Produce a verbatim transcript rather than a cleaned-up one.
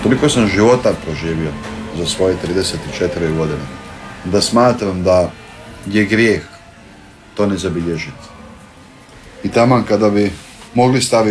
Toliko sam života proživio za svoje trideset četiri godine, da smatram da je grijeh to ne zabilježiti. I taman kada bi mogli staviti